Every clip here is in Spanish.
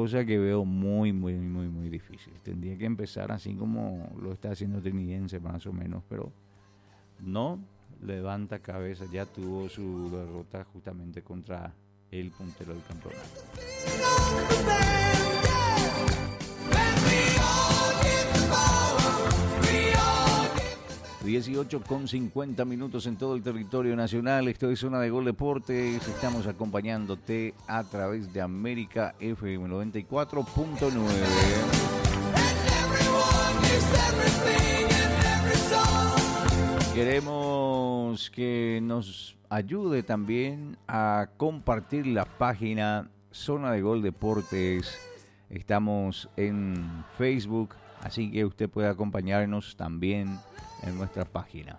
cosa que veo muy, muy, muy, muy difícil. Tendría que empezar así como lo está haciendo Trinidense más o menos, pero no levanta cabeza. Ya tuvo su derrota justamente contra el puntero del campeonato. 18:50 en todo el territorio nacional. Esto es Zona de Gol Deportes. Estamos acompañándote a través de América FM 94.9. Queremos que nos ayude también a compartir la página Zona de Gol Deportes. Estamos en Facebook, así que usted puede acompañarnos también en nuestra página.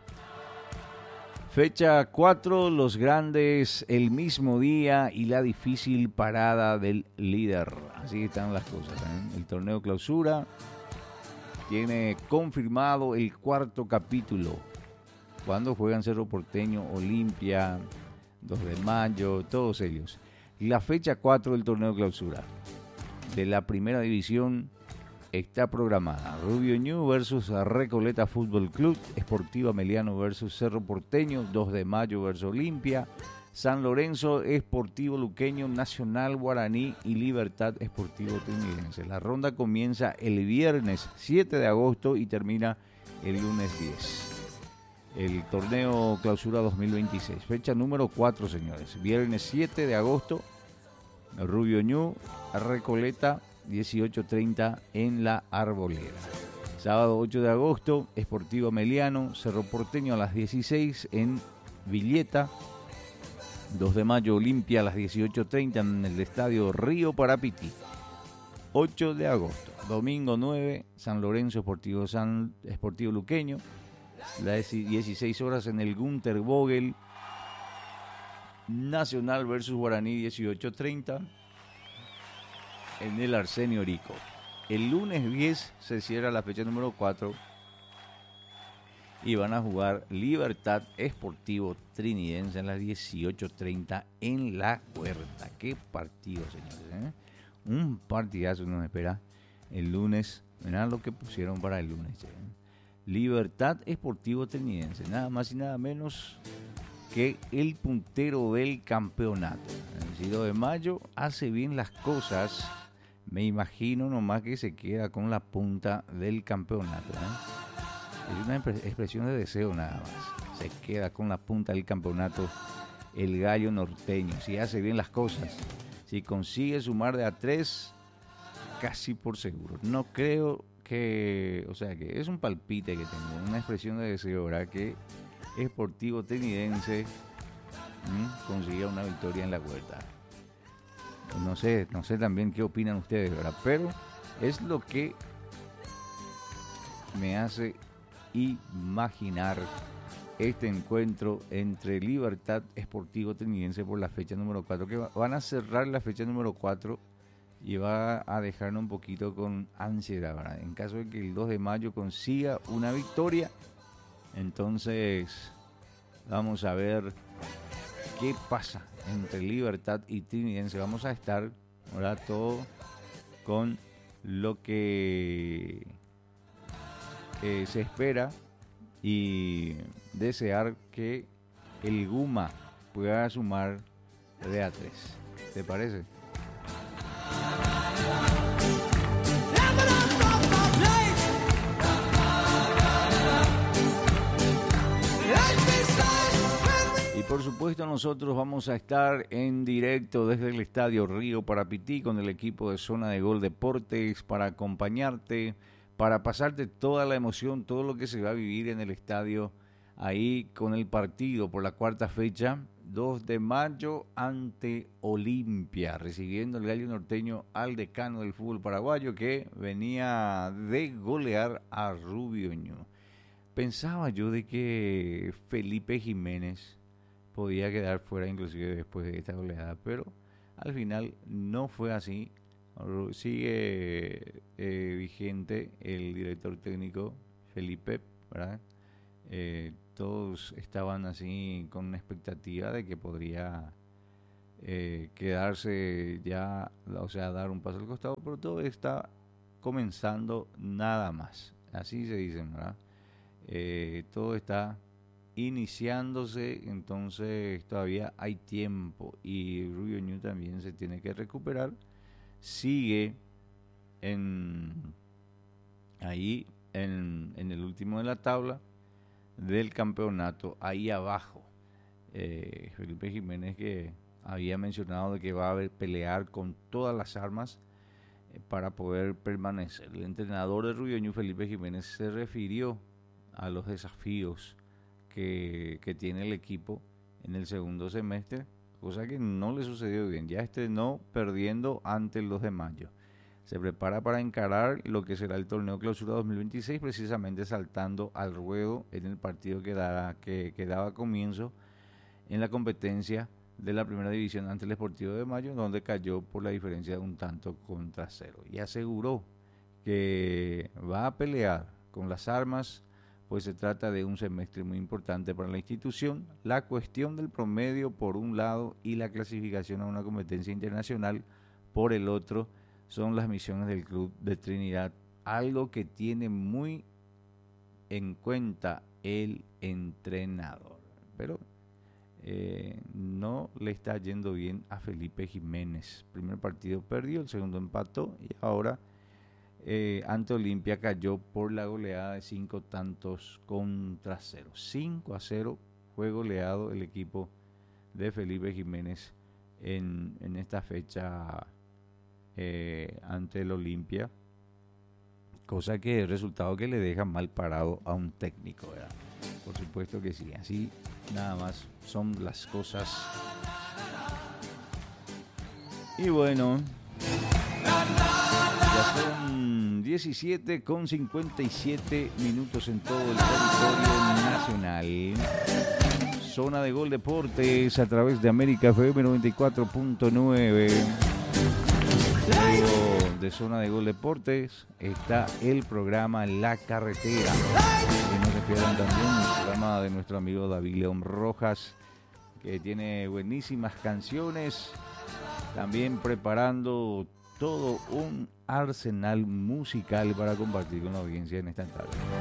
Fecha 4, los grandes el mismo día y la difícil parada del líder. Así están las cosas, ¿eh? El torneo clausura tiene confirmado el cuarto capítulo. Cuando juegan Cerro Porteño, Olimpia, 2 de mayo, todos ellos. La fecha 4 del torneo clausura de la primera división está programada. Rubio Ñu versus Recoleta Fútbol Club, Sportiva Meliano versus Cerro Porteño, 2 de mayo versus Olimpia, San Lorenzo Esportivo Luqueño, Nacional Guaraní y Libertad Esportivo Trinidense. La ronda comienza el viernes 7 de agosto y termina el lunes 10. El torneo clausura 2026, fecha número 4, señores. Viernes 7 de agosto, Rubio Ñu, Recoleta, 18:30 en la Arboleda. Sábado 8 de agosto, Sportivo Meliano, Cerro Porteño a las 16 en Villeta. 2 de mayo, Olimpia a las 18:30 en el estadio Río Parapití. 8 de agosto, domingo 9, San Lorenzo Esportivo Luqueño. Las 16 horas en el Gunter Vogel. Nacional versus Guaraní, 18:30 en el Arsenio Rico. El lunes 10 se cierra la fecha número 4 y van a jugar Libertad Esportivo Trinidense en las 18:30 en La Huerta. Qué partido, señores, ¿eh? Un partidazo nos espera el lunes. Mirá lo que pusieron para el lunes, ¿eh? Libertad Esportivo Trinidense, nada más y nada menos que el puntero del campeonato. El 2 de mayo hace bien las cosas. Me imagino nomás que se queda con la punta del campeonato, ¿eh? Es una expresión de deseo nada más. Se queda con la punta del campeonato el gallo norteño. Si hace bien las cosas, si consigue sumar de a 3, casi por seguro. No creo que, o sea, que es un palpite que tengo, una expresión de deseo, ¿verdad? Que Sportivo Trinidense consiga una victoria en La Huerta. No sé también qué opinan ustedes, ¿verdad? Pero es lo que me hace imaginar este encuentro entre Libertad Esportivo Trinidense por la fecha número 4, que van a cerrar la fecha número 4 y va a dejarnos un poquito con ansiedad, ¿verdad? En caso de que el 2 de mayo consiga una victoria, entonces vamos a ver qué pasa entre Libertad y Trinidense. Vamos a estar, ¿verdad? Todo con lo que se espera y desear que el Guma pueda sumar de a 3. ¿Te parece? Y por supuesto nosotros vamos a estar en directo desde el estadio Río Parapití con el equipo de Zona de Gol Deportes para acompañarte, para pasarte toda la emoción, todo lo que se va a vivir en el estadio ahí con el partido por la cuarta fecha, 2 de mayo ante Olimpia, recibiendo el gallo norteño al decano del fútbol paraguayo que venía de golear a Rubio Ñu. Pensaba yo de que Felipe Jiménez podía quedar fuera inclusive después de esta goleada, pero al final no fue así. Sigue vigente el director técnico Felipe, ¿verdad? Todos estaban así con una expectativa de que podría quedarse ya, o sea, dar un paso al costado, pero todo está comenzando nada más. Así se dice, ¿verdad? Todo está iniciándose, entonces todavía hay tiempo y Rubio Ñu también se tiene que recuperar. Sigue ahí en el último de la tabla del campeonato, ahí abajo. Felipe Jiménez, que había mencionado de que va a pelear con todas las armas para poder permanecer. El entrenador de Rubio Ñu, Felipe Jiménez, se refirió a los desafíos que tiene el equipo en el segundo semestre, cosa que no le sucedió bien. Ya estrenó perdiendo ante el 2 de mayo. Se prepara para encarar lo que será el torneo Clausura 2026, precisamente saltando al ruedo en el partido que daba comienzo en la competencia de la primera división ante el Sportivo de Mayo, donde cayó por la diferencia de 1-0. Y aseguró que va a pelear con las armas, pues se trata de un semestre muy importante para la institución. La cuestión del promedio por un lado y la clasificación a una competencia internacional por el otro son las misiones del Club de Trinidad, algo que tiene muy en cuenta el entrenador. Pero no le está yendo bien a Felipe Jiménez. Primer partido perdió, el segundo empató y ahora ante Olimpia cayó por la goleada de 5-0. 5-0 fue goleado el equipo de Felipe Jiménez en esta fecha ante el Olimpia, cosa que el resultado que le deja mal parado a un técnico, ¿verdad? Por supuesto que sí, así nada más son las cosas. Y bueno, ya son 17:57 minutos en todo el territorio nacional. Zona de Gol Deportes a través de América FM 94.9. De Zona de Gol Deportes está el programa La Carretera. Y no se pierdan también el programa de nuestro amigo David León Rojas, que tiene buenísimas canciones, también preparando todo un arsenal musical para compartir con la audiencia en esta tarde.